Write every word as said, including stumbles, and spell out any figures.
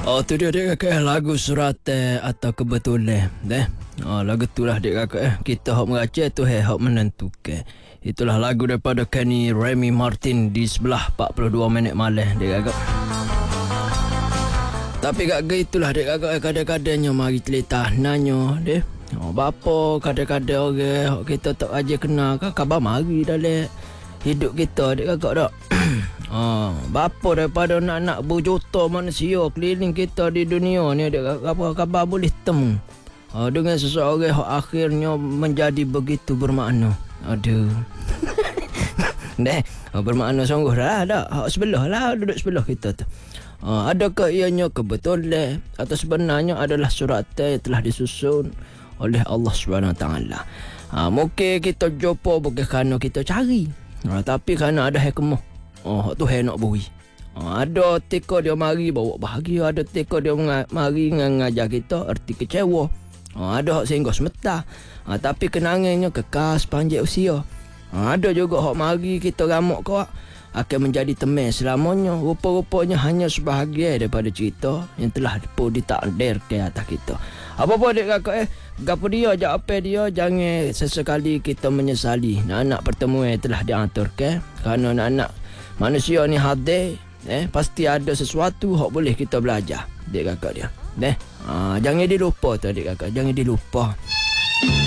Oh, tu dia dek kakak, lagu surat eh, atau kebetulan deh. Oh, lagu tu lah dek kakak eh. Kita hok meraca tu eh hok menentukan. Itulah lagu daripada Kenny Remy Martin di sebelah empat puluh dua minit malam dek kakak. Tapi kakak itulah dek kakak eh, kadang-kadangnya mari telitah nanyo deh. Oh, bapa kadang-kadang orang okay, kita tak aja kenal kan khabar mari dalam hidup kita dek kakak dak. Ah, bapa daripada nak-nak berjuta manusia keliling kita di dunia ni ada apa khabar boleh temu. Ah, dengan seseorang yang akhirnya menjadi begitu bermakna. Aduh. Deh, bermakna sungguh lah dak. Hak sebelah lah duduk sebelah kita tu. Ah, adakah ianya kebetulan atau sebenarnya adalah surat yang telah disusun oleh Allah Subhanahu Wa Taala. Ah, mungkin kita jumpa bukan kerana kita cari. Ah, tapi kerana ada hikmah. Oh, tu nak beri. Oh, ada teka dia mari bawa bahagia, ada teka dia mari ngajar kita erti kecewa. Oh, ada hak sehingga semeta. Oh, tapi kenangannya kekal sepanjang usia. Oh, ada juga hak mari kita ramuk kau akan menjadi teman selamanya. Rupa-rupanya hanya sebahagian daripada cerita yang telah pun ditakdirkan atas kita. Apa-apa dek kakak eh, gapo dia ajak apa dia, jangan sesekali kita menyesali. Nak-nak pertemuan telah diaturkan kerana nak-nak manusia ni hadir, eh, pasti ada sesuatu hak boleh kita belajar dek kakak dia. Deh, ha, jangan dilupa tu dek kakak, jangan dilupa.